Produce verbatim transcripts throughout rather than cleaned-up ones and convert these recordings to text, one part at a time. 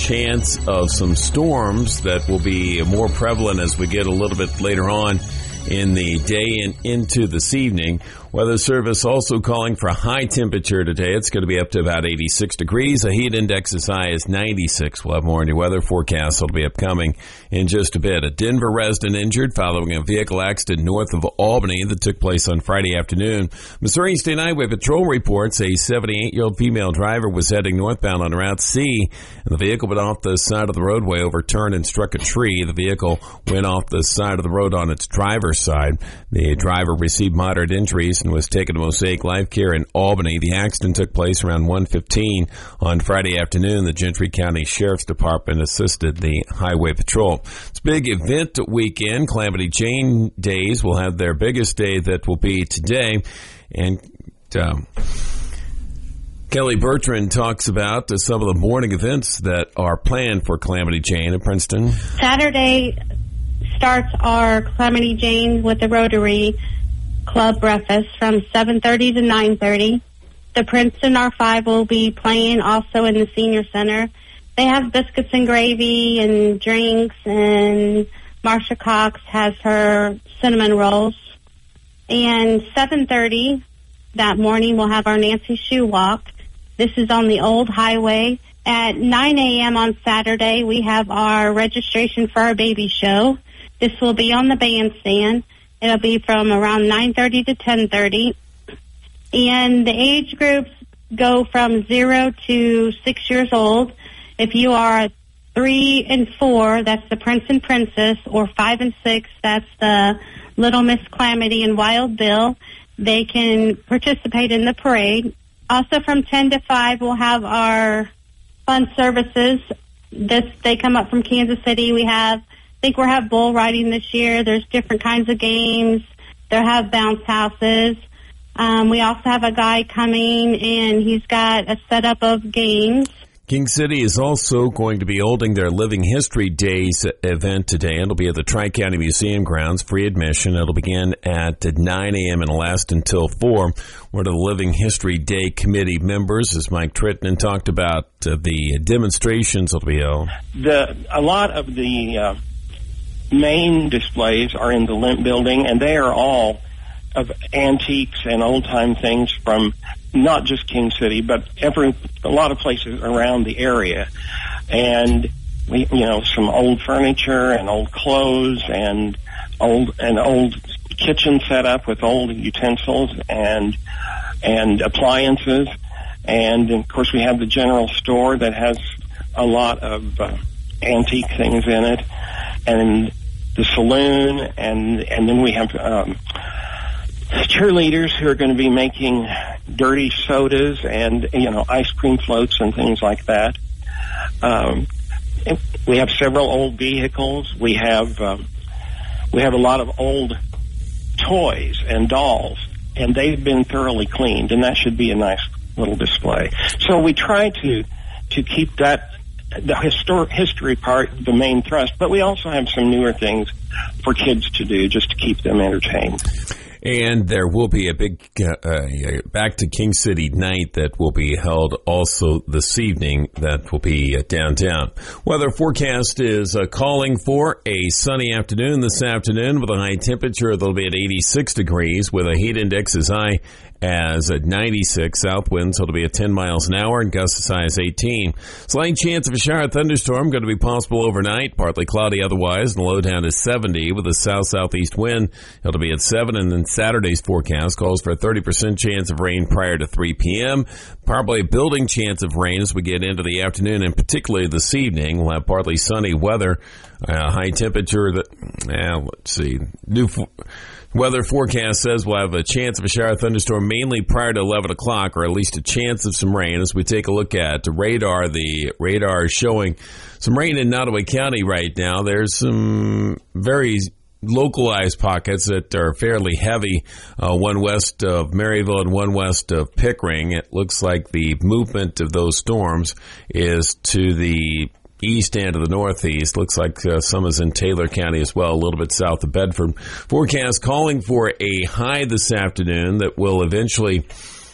chance of some storms that will be more prevalent as we get a little bit later on in the day and into this evening. Weather Service also calling for a high temperature today. It's going to be up to about eighty-six degrees. The heat index as high as ninety-six. We'll have more in your weather forecast. It'll be upcoming in just a bit. A Denver resident injured following a vehicle accident north of Albany that took place on Friday afternoon. Missouri State Highway Patrol reports a seventy-eight-year-old female driver was heading northbound on Route C, and the vehicle went off the side of the roadway, overturned, and struck a tree. The vehicle went off the side of the road on its driver's side. The driver received moderate injuries and was taken to Mosaic Life Care in Albany. The accident took place around one fifteen on Friday afternoon. The Gentry County Sheriff's Department assisted the Highway Patrol. It's a big event weekend. Calamity Jane Days will have their biggest day that will be today. And um, Kelly Bertrand talks about uh, some of the morning events that are planned for Calamity Jane in Princeton. Saturday starts our Calamity Jane with the Rotary Club breakfast from seven thirty to nine thirty. The Princeton R five will be playing also in the Senior Center. They have biscuits and gravy and drinks, and Marsha Cox has her cinnamon rolls. And seven thirty that morning we'll have our Nancy Shoe Walk. This is on the old highway. At nine a.m. on Saturday we have our registration for our baby show. This will be on the bandstand. It'll be from around nine thirty to ten thirty. And the age groups go from zero to six years old. If you are three and four, that's the Prince and Princess, or five and six, that's the Little Miss Calamity and Wild Bill. They can participate in the parade. Also from ten to five, we'll have our fun services. This, they come up from Kansas City. We have I think we'll have bull riding this year. There's different kinds of games. They'll have bounce houses. Um, we also have a guy coming, and he's got a setup of games. King City is also going to be holding their Living History Days event today. It'll be at the Tri-County Museum grounds, free admission. It'll begin at nine a.m. and last until four. One of the Living History Day committee members, as Mike Trittman talked about, uh, the demonstrations will be held. The, a lot of the uh, main displays are in the Limp Building, and they are all of antiques and old-time things from not just King City, but every a lot of places around the area. And we, you know, some old furniture and old clothes and old an old kitchen setup with old utensils and and appliances. And of course, we have the general store that has a lot of uh, antique things in it, and the saloon, and and then we have um, cheerleaders who are going to be making dirty sodas and, you know, ice cream floats and things like that. Um, we have several old vehicles. We have um, we have a lot of old toys and dolls, and they've been thoroughly cleaned, and that should be a nice little display. So we try to to keep that the historic history part the main thrust, but we also have some newer things for kids to do just to keep them entertained. And there will be a big uh, uh, Back to King City night that will be held also this evening. That will be uh, downtown. Weather forecast is uh, calling for a sunny afternoon this afternoon with a high temperature that'll be at eighty-six degrees with a heat index as high as at ninety-six. South winds will be at ten miles an hour and gusts as high as eighteen. Slight chance of a shower thunderstorm going to be possible overnight. Partly cloudy otherwise, and the low down to seventy with a south-southeast wind. It'll be at seven, and then Saturday's forecast calls for a thirty percent chance of rain prior to three p.m. Probably a building chance of rain as we get into the afternoon, and particularly this evening. We'll have partly sunny weather, uh, high temperature. That, uh, let's see, new fo- weather forecast says we'll have a chance of a shower thunderstorm mainly prior to eleven o'clock, or at least a chance of some rain. As we take a look at the radar, the radar is showing some rain in Nottoway County right now. There's some very localized pockets that are fairly heavy, uh, one west of Maryville and one west of Pickering. It looks like the movement of those storms is to the east and to the northeast. Looks like uh, some is in Taylor County as well, a little bit south of Bedford. Forecast calling for a high this afternoon that will eventually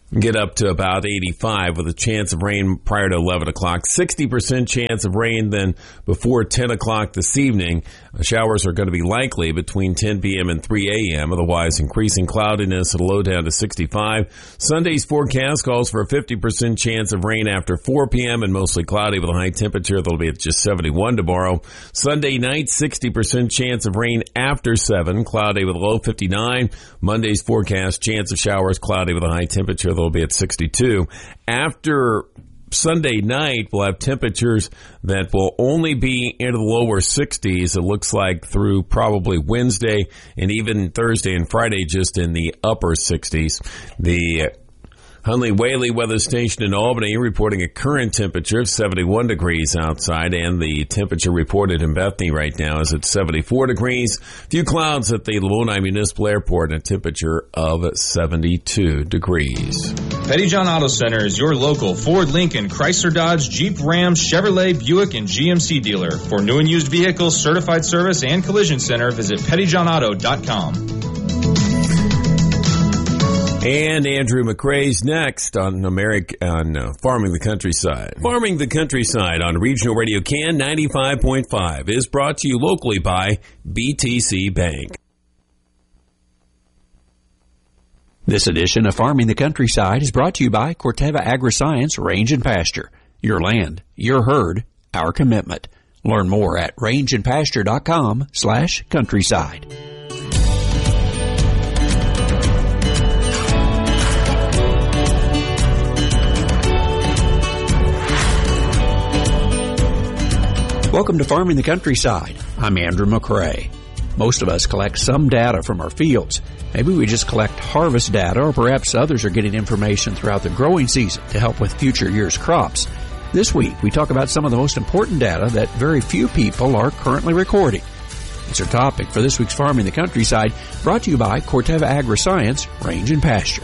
Get up to about eighty-five with a chance of rain prior to eleven o'clock. sixty percent chance of rain then before ten o'clock this evening. Showers are going to be likely between ten p.m. and three a.m. Otherwise, increasing cloudiness at a low down to sixty-five. Sunday's forecast calls for a fifty percent chance of rain after four p.m. and mostly cloudy with a high temperature that'll be at just seventy-one tomorrow. Sunday night, sixty percent chance of rain after seven, cloudy with a low fifty-nine. Monday's forecast, chance of showers, cloudy with a high temperature that'll be at sixty-two. After Sunday night, we'll have temperatures that will only be into the lower sixties, it looks like, through probably Wednesday and even Thursday and Friday, just in the upper sixties. The Hunley Whaley Weather Station in Albany reporting a current temperature of seventy-one degrees outside, and the temperature reported in Bethany right now is at seventy-four degrees. Few clouds at the Lavoni Municipal Airport and a temperature of seventy-two degrees. Pettyjohn Auto Center is your local Ford, Lincoln, Chrysler, Dodge, Jeep, Ram, Chevrolet, Buick, and G M C dealer. For new and used vehicles, certified service, and collision center, visit pettyjohn auto dot com. And Andrew McRae's next on America, on uh, Farming the Countryside. Farming the Countryside on Regional Radio Can ninety-five point five is brought to you locally by B T C Bank. This edition of Farming the Countryside is brought to you by Corteva Agriscience Range and Pasture. Your land, your herd, our commitment. Learn more at range and pasture dot com slash countryside. Welcome to Farming the Countryside. I'm Andrew McRae. Most of us collect some data from our fields. Maybe we just collect harvest data, or perhaps others are getting information throughout the growing season to help with future year's crops. This week, we talk about some of the most important data that very few people are currently recording. It's our topic for this week's Farming the Countryside, brought to you by Corteva Agriscience Range and Pasture.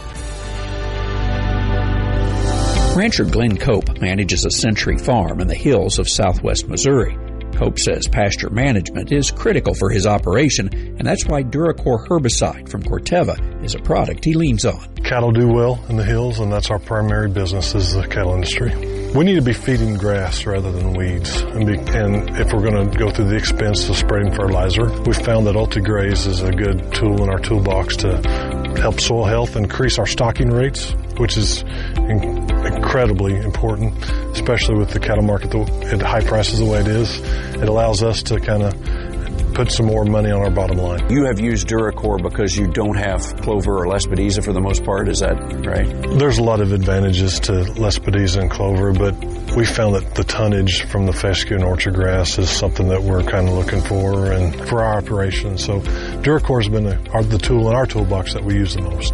Rancher Glenn Cope manages a Century farm in the hills of southwest Missouri. Cope says pasture management is critical for his operation, and that's why Duracor herbicide from Corteva is a product he leans on. Cattle do well in the hills, and that's our primary business is the cattle industry. We need to be feeding grass rather than weeds, and, be, and if we're going to go through the expense of spreading fertilizer, we found that UltiGraze is a good tool in our toolbox to help soil health, increase our stocking rates, which is in, incredibly important, especially with the cattle market at high prices the way it is. It allows us to kind of put some more money on our bottom line. You have used Duracor because you don't have clover or Lespedeza for the most part, is that right? There's a lot of advantages to Lespedeza and clover, but we found that the tonnage from the fescue and orchard grass is something that we're kind of looking for and for our operation. So Duracor has been a, our, the tool in our toolbox that we use the most.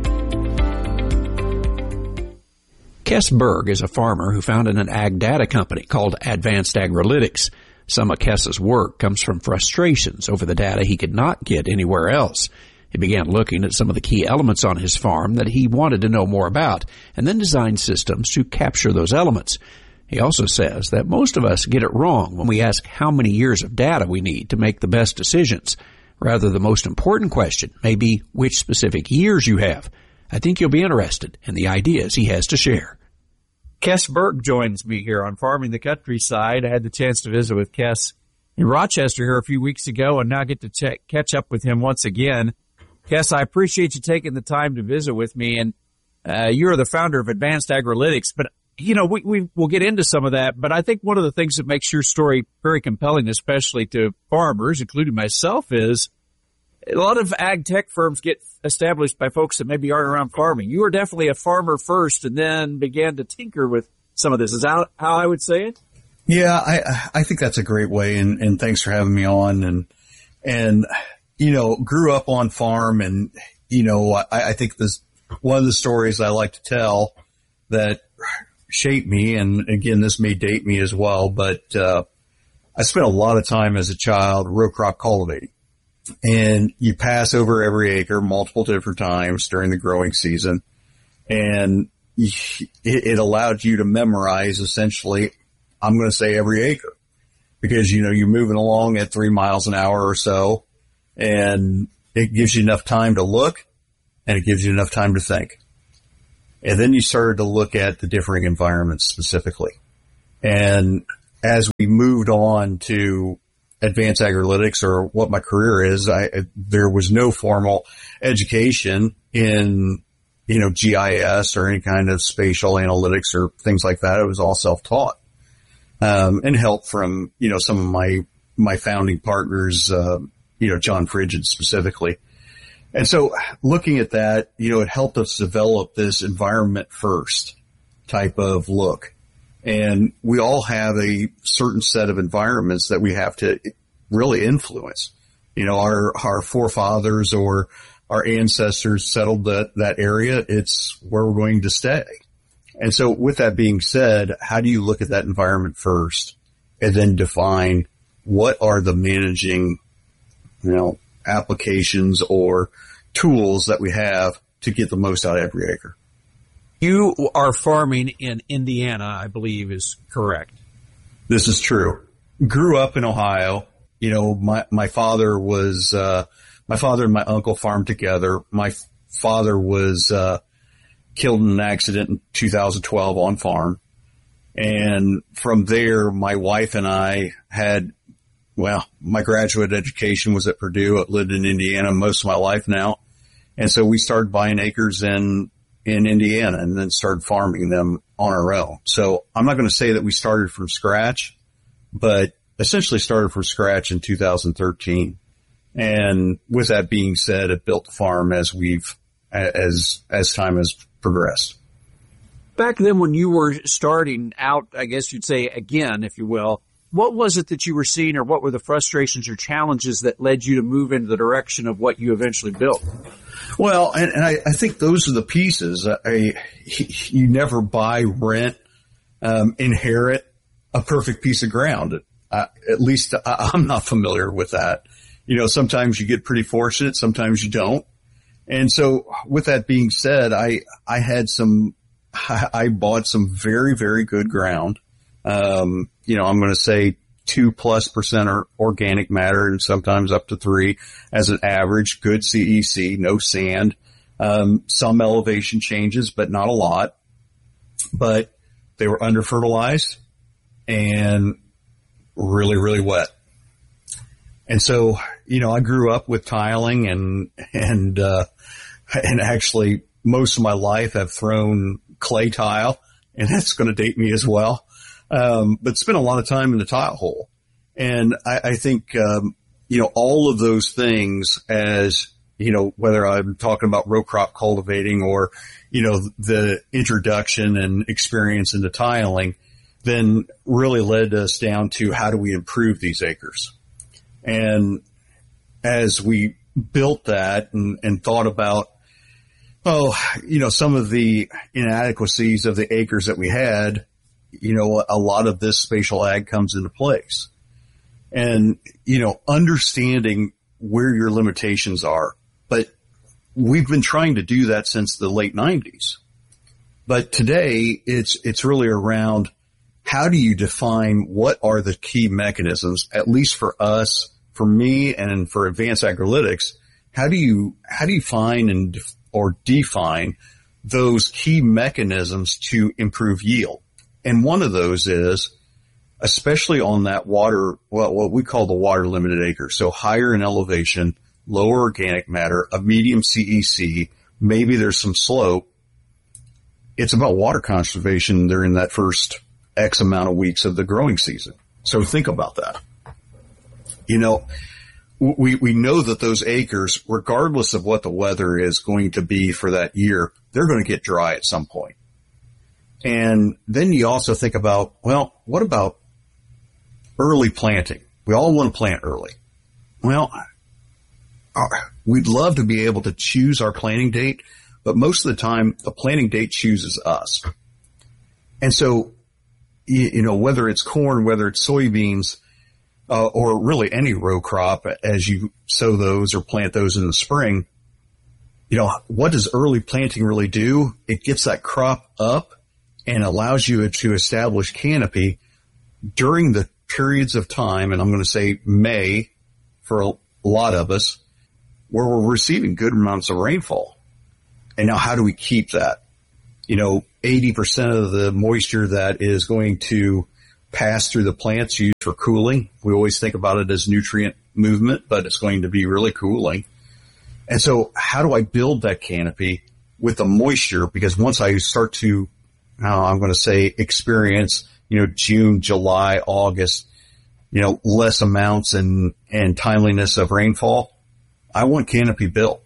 Kess Berg is a farmer who founded an ag data company called Advanced Agrilytics. Some of Kess's work comes from frustrations over the data he could not get anywhere else. He began looking at some of the key elements on his farm that he wanted to know more about, and then designed systems to capture those elements. He also says that most of us get it wrong when we ask how many years of data we need to make the best decisions. Rather, the most important question may be which specific years you have. I think you'll be interested in the ideas he has to share. Kess Berg joins me here on Farming the Countryside. I had the chance to visit with Kess in Rochester here a few weeks ago, and now get to check, catch up with him once again. Kess, I appreciate you taking the time to visit with me, and uh, you're the founder of Advanced Agrilytics. But, you know, we, we, we'll get into some of that, but I think one of the things that makes your story very compelling, especially to farmers, including myself, is a lot of ag tech firms get established by folks that maybe aren't around farming. You were definitely a farmer first and then began to tinker with some of this. Is that how I would say it? Yeah, I I think that's a great way, and, and thanks for having me on. And, and you know, grew up on farm, and, you know, I, I think this one of the stories I like to tell that shaped me, and again, this may date me as well, but uh I spent a lot of time as a child row crop cultivating. And you pass over every acre multiple different times during the growing season. And it, it allowed you to memorize essentially, I'm going to say every acre, because, you know, you're moving along at three miles an hour or so, and it gives you enough time to look, and it gives you enough time to think. And then you started to look at the differing environments specifically. And as we moved on to advanced agrilytics, or what my career is, I, there was no formal education in, you know, G I S or any kind of spatial analytics or things like that. It was all self-taught, um, and help from, you know, some of my, my founding partners, uh, you know, John Frigid specifically. And so looking at that, you know, it helped us develop this environment first type of look. And we all have a certain set of environments that we have to really influence. You know, our, our forefathers or our ancestors settled that, that area. It's where we're going to stay. And so with that being said, how do you look at that environment first and then define what are the managing, you know, applications or tools that we have to get the most out of every acre? You are farming in Indiana, I believe is correct. This is true. Grew up in Ohio. You know, my, my father was, uh, my father and my uncle farmed together. My f- father was, uh, killed in an accident in two thousand twelve on farm. And from there, my wife and I had, well, my graduate education was at Purdue. I lived in Indiana most of my life now. And so we started buying acres in, in Indiana and then started farming them on our own. So I'm not going to say that we started from scratch, but essentially started from scratch in two thousand thirteen. And with that being said, it built the farm as we've, as, as time has progressed. Back then when you were starting out, I guess you'd say again, if you will, what was it that you were seeing, or what were the frustrations or challenges that led you to move into the direction of what you eventually built? Well, and, and I, I think those are the pieces. I, you never buy, rent, um, inherit a perfect piece of ground. Uh, at least I, I'm not familiar with that. You know, sometimes you get pretty fortunate, sometimes you don't. And so with that being said, I, I had some, I bought some very, very good ground. Um, you know, I'm going to say two plus percent or organic matter and sometimes up to three as an average, good C E C, no sand, um, some elevation changes, but not a lot, but they were under fertilized and really, really wet. And so, you know, I grew up with tiling and, and, uh, and actually most of my life have thrown clay tile, and that's going to date me as well. Um, but spent a lot of time in the tile hole. And I, I think, um, you know, all of those things, as, you know, whether I'm talking about row crop cultivating or, you know, the introduction and experience into tiling, then really led us down to how do we improve these acres? And as we built that and, and thought about, oh, you know, some of the inadequacies of the acres that we had, you know, a lot of this spatial ag comes into place. And, you know, understanding where your limitations are. But we've been trying to do that since the late nineties. But today it's, it's really around how do you define what are the key mechanisms, at least for us, for me, and for advanced agrilytics, how do you, how do you find and def- or define those key mechanisms to improve yield? And one of those is, especially on that water, well, what we call the water limited acre. So higher in elevation, lower organic matter, a medium C E C, maybe there's some slope. It's about water conservation during that first X amount of weeks of the growing season. So think about that. You know, we, we know that those acres, regardless of what the weather is going to be for that year, they're going to get dry at some point. And then you also think about, well, what about early planting? We all want to plant early. Well, our, we'd love to be able to choose our planting date, but most of the time the planting date chooses us. And so, you, you know, whether it's corn, whether it's soybeans, uh, or really any row crop as you sow those or plant those in the spring, you know, what does early planting really do? It gets that crop up and allows you to establish canopy during the periods of time, and I'm going to say May for a lot of us, where we're receiving good amounts of rainfall. And now how do we keep that? you know, eighty percent of the moisture that is going to pass through the plants used for cooling. We always think about it as nutrient movement, but it's going to be really cooling. And so how do I build that canopy with the moisture? Because once I start to, uh, I'm going to say experience, you know, June, July, August, you know, less amounts and, and timeliness of rainfall, I want canopy built.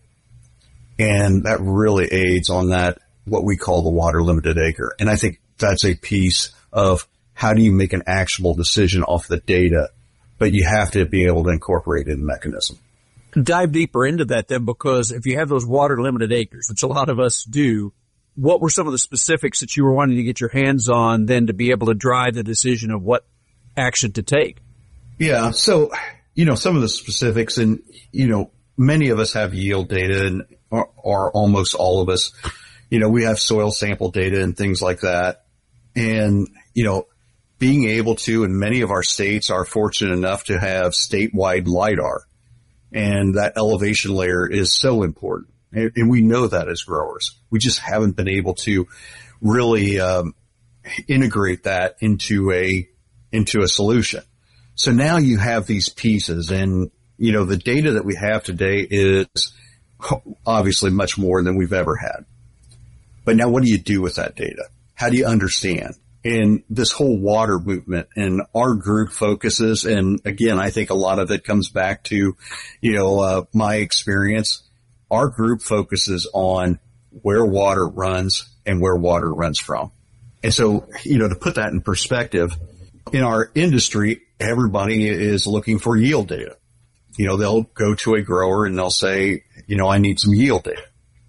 And that really aids on that, what we call the water limited acre. And I think that's a piece of how do you make an actionable decision off the data, but you have to be able to incorporate it in the mechanism. Dive deeper into that then, because if you have those water limited acres, which a lot of us do, what were some of the specifics that you were wanting to get your hands on then to be able to drive the decision of what action to take? Yeah. So, you know, some of the specifics, and, you know, many of us have yield data, and or, or almost all of us, you know, we have soil sample data and things like that. And, you know, being able to, and many of our states are fortunate enough to have statewide LIDAR. And that elevation layer is so important. And, and we know that as growers. We just haven't been able to really um, integrate that into a into a solution. So now you have these pieces, and, you know, the data that we have today is obviously much more than we've ever had. But now what do you do with that data? How do you understand? And this whole water movement, and our group focuses, and again, I think a lot of it comes back to, you know, uh, my experience. Our group focuses on where water runs and where water runs from. And so, you know, to put that in perspective, in our industry, everybody is looking for yield data. You know, they'll go to a grower and they'll say, you know, I need some yield data.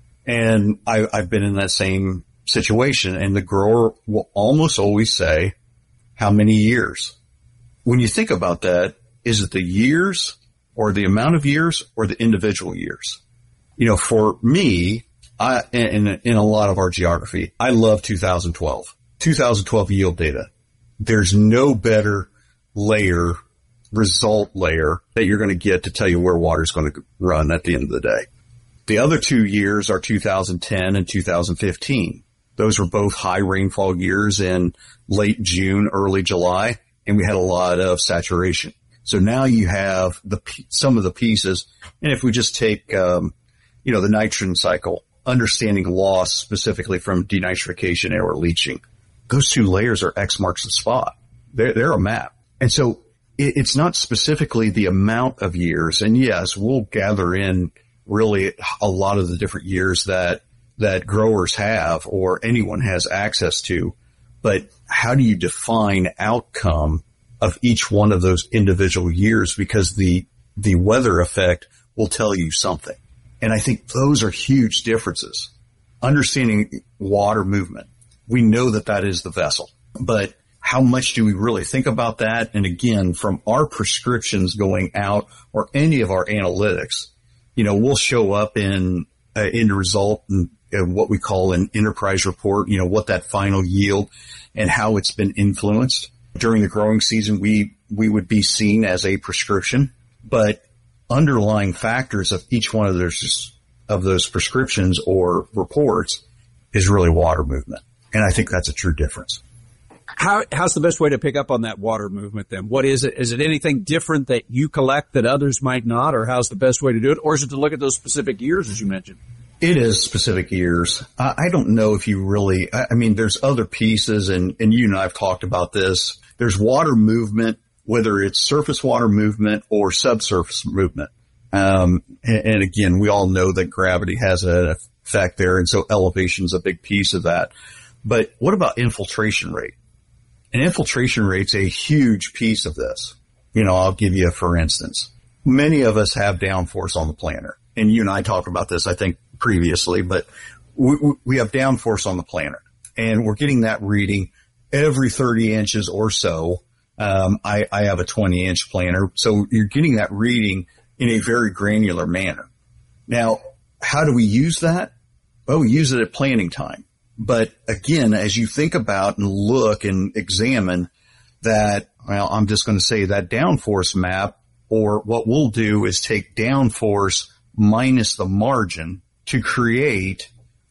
And I, I've been in that same situation, and the grower will almost always say, how many years? When you think about that, is it the years or the amount of years or the individual years? You know, for me, I, in, in a lot of our geography, I love two thousand twelve. two thousand twelve yield data. There's no better layer, result layer that you're going to get to tell you where water's going to run at the end of the day. The other two years are two thousand ten and two thousand fifteen. Those were both high rainfall years in late June, early July, and we had a lot of saturation. So now you have the some of the pieces, and if we just take, um, you know, the nitrogen cycle, understanding loss specifically from denitrification or leaching, those two layers are X marks the spot. They're, they're a map. And so it, it's not specifically the amount of years. And yes, we'll gather in really a lot of the different years that that growers have or anyone has access to. But how do you define outcome of each one of those individual years? Because the, the weather effect will tell you something. And I think those are huge differences. Understanding water movement. We know that that is the vessel, but how much do we really think about that? And again, from our prescriptions going out or any of our analytics, you know, we'll show up in, uh, in the result and uh, what we call an enterprise report, you know, what that final yield and how it's been influenced. During the growing season, we, we would be seen as a prescription, but underlying factors of each one of those, of those prescriptions or reports is really water movement. And I think that's a true difference. How, how's the best way to pick up on that water movement then? What is it? Is it anything different that you collect that others might not, or how's the best way to do it? Or is it to look at those specific years, as you mentioned? It is specific years. I, I don't know if you really, I, I mean, there's other pieces, and, and you and I have talked about this. There's water movement, whether it's surface water movement or subsurface movement. Um, and, and again, we all know that gravity has an effect there, and so elevation is a big piece of that. But what about infiltration rate? And infiltration rate's a huge piece of this. You know, I'll give you a for instance. Many of us have downforce on the planter. And you and I talked about this, I think, previously, but we, we have downforce on the planter. And we're getting that reading every thirty inches or so. Um, I, I have a twenty inch planter. So you're getting that reading in a very granular manner. Now, how do we use that? Well, we use it at planting time. But again, as you think about and look and examine that, well, I'm just going to say that downforce map, or what we'll do is take downforce minus the margin to create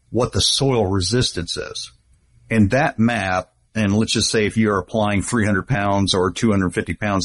what the soil resistance is. And that map, and let's just say if you're applying three hundred pounds or two hundred fifty pounds